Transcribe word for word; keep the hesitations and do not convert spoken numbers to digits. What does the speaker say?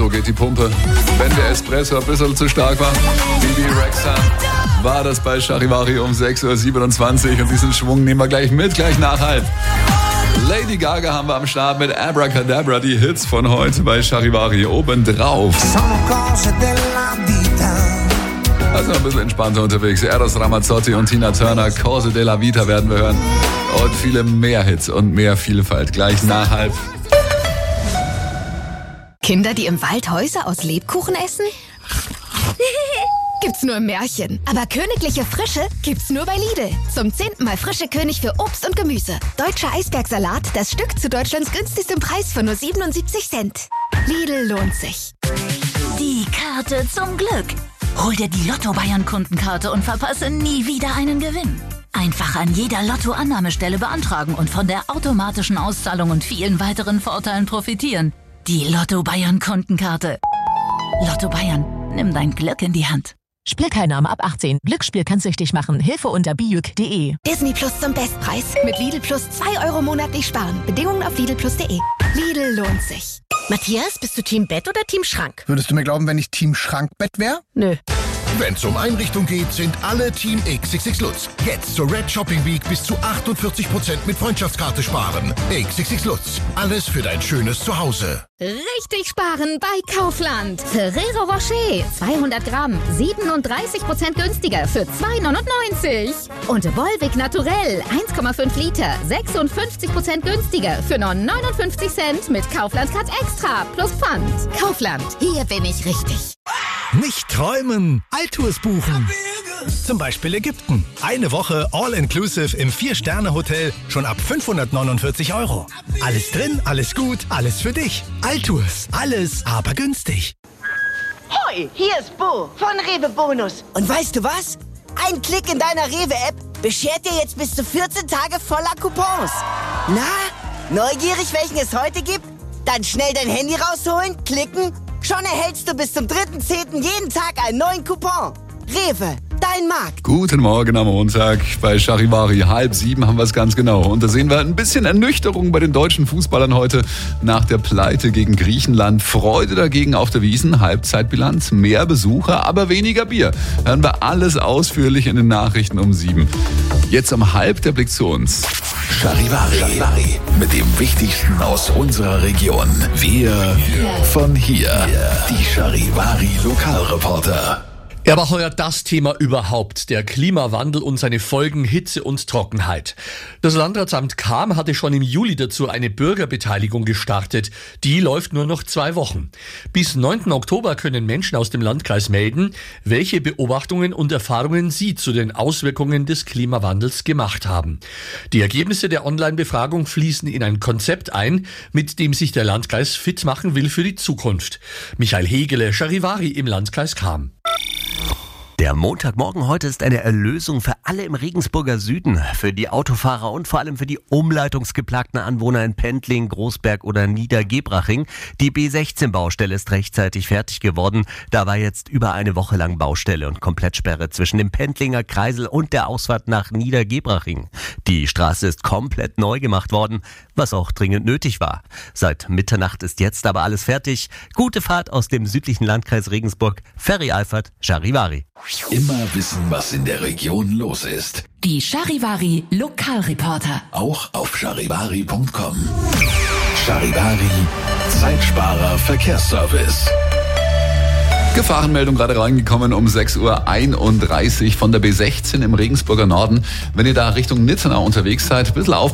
so geht die Pumpe. Wenn der Espresso ein bisschen zu stark war, Bibi Rexha, war das bei Charivari um sechs Uhr siebenundzwanzig und diesen Schwung nehmen wir gleich mit, gleich nach halb. Lady Gaga haben wir am Start mit Abracadabra, die Hits von heute bei Charivari obendrauf. Also ein bisschen entspannter unterwegs. Eros Ramazzotti und Tina Turner, Cose della Vita werden wir hören. Und viele mehr Hits und mehr Vielfalt. Gleich nach halb. Kinder, die im Wald Häuser aus Lebkuchen essen? Gibt's nur im Märchen. Aber königliche Frische gibt's nur bei Lidl. Zum zehnten Mal frische König für Obst und Gemüse. Deutscher Eisbergsalat, das Stück zu Deutschlands günstigstem Preis von nur siebenundsiebzig Cent. Lidl lohnt sich. Die Karte zum Glück. Hol dir die Lotto-Bayern-Kundenkarte und verpasse nie wieder einen Gewinn. Einfach an jeder Lotto-Annahmestelle beantragen und von der automatischen Auszahlung und vielen weiteren Vorteilen profitieren. Die Lotto-Bayern-Kundenkarte. Lotto Bayern, nimm dein Glück in die Hand. Spielteilnahme ab achtzehn. Glücksspiel kann süchtig machen. Hilfe unter bijuk punkt de. Disney Plus zum Bestpreis. Mit Lidl Plus zwei Euro monatlich sparen. Bedingungen auf lidl plus punkt de. Lidl lohnt sich. Matthias, bist du Team Bett oder Team Schrank? Würdest du mir glauben, wenn ich Team Schrankbett wäre? Nö. Wenn's um Einrichtung geht, sind alle Team X X X Lutz. Jetzt zur Red Shopping Week bis zu achtundvierzig Prozent mit Freundschaftskarte sparen. X X X Lutz. Alles für dein schönes Zuhause. Richtig sparen bei Kaufland. Ferrero Rocher, zweihundert Gramm, siebenunddreißig Prozent günstiger für zwei neunundneunzig. Und Volvic Naturell, eins Komma fünf Liter, sechsundfünfzig Prozent günstiger für nur neunundfünfzig Cent mit Kaufland Card Extra plus Pfand. Kaufland, hier bin ich richtig. Nicht träumen, Altours buchen. Zum Beispiel Ägypten. Eine Woche All-Inclusive im vier-Sterne-Hotel schon ab fünfhundertneunundvierzig Euro. Alles drin, alles gut, alles für dich. Altours, alles, aber günstig. Hoi, hier ist Bo von Rewe Bonus. Und weißt du was? Ein Klick in deiner Rewe-App beschert dir jetzt bis zu vierzehn Tage voller Coupons. Na, neugierig, welchen es heute gibt? Dann schnell dein Handy rausholen, klicken. Schon erhältst du bis zum dritten zehnten jeden Tag einen neuen Coupon. Rewe, dein Markt. Guten Morgen am Montag. Bei Charivari halb sieben haben wir es ganz genau. Und da sehen wir ein bisschen Ernüchterung bei den deutschen Fußballern heute nach der Pleite gegen Griechenland. Freude dagegen auf der Wiesn. Halbzeitbilanz, mehr Besucher, aber weniger Bier. Hören wir alles ausführlich in den Nachrichten um sieben. Jetzt um halb der Blick zu uns. Charivari. Charivari. Mit dem Wichtigsten aus unserer Region. Wir von hier. Die Charivari Lokalreporter. Er war heuer das Thema überhaupt, der Klimawandel und seine Folgen Hitze und Trockenheit. Das Landratsamt Cham hatte schon im Juli dazu eine Bürgerbeteiligung gestartet. Die läuft nur noch zwei Wochen. Bis neunten Oktober können Menschen aus dem Landkreis melden, welche Beobachtungen und Erfahrungen sie zu den Auswirkungen des Klimawandels gemacht haben. Die Ergebnisse der Online-Befragung fließen in ein Konzept ein, mit dem sich der Landkreis fit machen will für die Zukunft. Michael Hegele, Charivari im Landkreis Cham. Der Montagmorgen heute ist eine Erlösung für alle im Regensburger Süden, für die Autofahrer und vor allem für die umleitungsgeplagten Anwohner in Pendling, Großberg oder Niedergebraching. Die B sechzehn Baustelle ist rechtzeitig fertig geworden. Da war jetzt über eine Woche lang Baustelle und Komplettsperre zwischen dem Pendlinger Kreisel und der Ausfahrt nach Niedergebraching. Die Straße ist komplett neu gemacht worden, was auch dringend nötig war. Seit Mitternacht ist jetzt aber alles fertig. Gute Fahrt aus dem südlichen Landkreis Regensburg. Ferry Alfert, Charivari. Immer wissen, was in der Region los ist. Die Charivari Lokalreporter. Auch auf charivari punkt com. Charivari, Zeitsparer Verkehrsservice. Gefahrenmeldung gerade reingekommen um sechs Uhr einunddreißig von der B sechzehn im Regensburger Norden. Wenn ihr da Richtung Nittenau unterwegs seid, ein bisschen auf